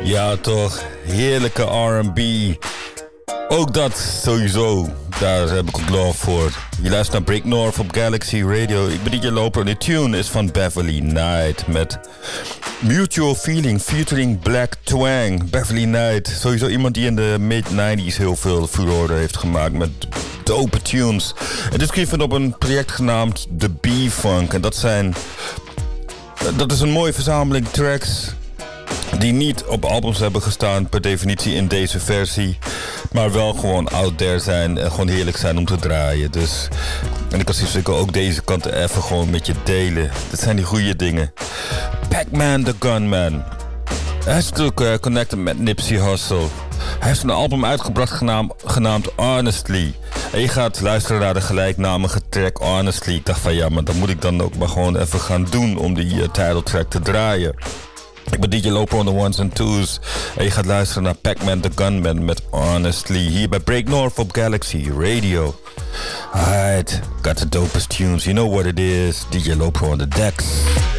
Ja, toch. Heerlijke R&B. Ook dat sowieso. Daar heb ik ook love voor. Je luistert naar Break North op Galaxy Radio. Ik ben DJ Loper en de tune is van Beverly Knight met Mutual Feeling featuring Black Twang. Beverly Knight, sowieso iemand die in de mid-90s heel veel furore heeft gemaakt met dope tunes. En dit kun je vinden op een project genaamd The B-Funk. En dat is een mooie verzameling tracks die niet op albums hebben gestaan per definitie in deze versie, maar wel gewoon out there zijn en gewoon heerlijk zijn om te draaien. Dus, en ik kan ook deze kant even gewoon met je delen. Dit zijn die goede dingen. Pac-Man the Gunman. Hij is natuurlijk connected met Nipsey Hussle. Hij heeft een album uitgebracht genaamd Honestly. En je gaat luisteren naar de gelijknamige track Honestly. Ik dacht van ja, maar dat moet ik dan ook maar gewoon even gaan doen om die title track te draaien. Ik ben DJ Loper on the ones and twos. En je gaat luisteren naar Pac-Man the Gunman met Honestly. Hier bij Break North op Galaxy Radio. Alright, got the dopest tunes. You know what it is. DJ Loper on the decks.